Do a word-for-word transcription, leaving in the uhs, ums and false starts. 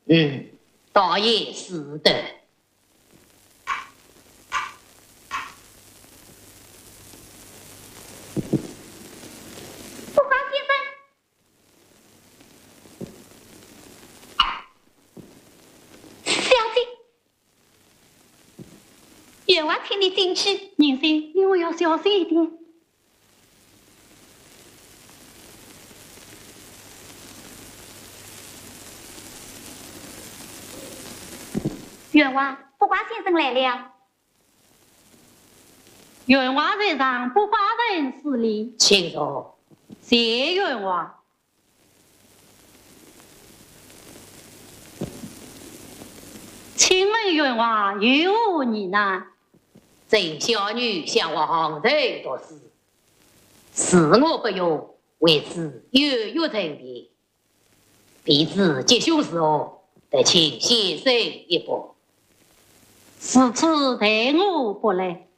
嗯，倒也是的。 不花先生，小姐，员外请你进去。 宁先，你我要小心一点。 员外，不花先生来了。 员外在上，不花人施礼。 请坐。 谢员外。请问员外有何疑难？ 郑小女向我行头读书，是我不用，为此犹豫沉淀。彼知吉凶时候，得请先生一步。 此次待我不来。